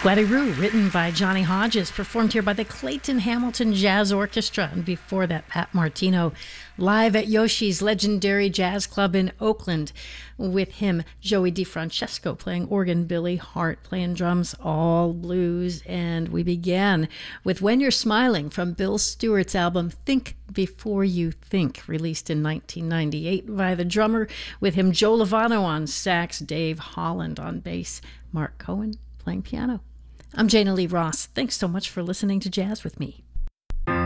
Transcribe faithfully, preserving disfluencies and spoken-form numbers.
Squatty-Roo, written by Johnny Hodges, performed here by the Clayton Hamilton Jazz Orchestra, and before that, Pat Martino, live at Yoshi's legendary jazz club in Oakland. With him, Joey DeFrancesco playing organ, Billy Hart playing drums, all blues. And we began with When You're Smiling from Bill Stewart's album Think Before You Think, released in nineteen ninety-eight by the drummer. With him, Joe Lovano on sax, Dave Holland on bass, Mark Cohen playing piano. I'm Jana Lee Ross. Thanks so much for listening to Jazz with me.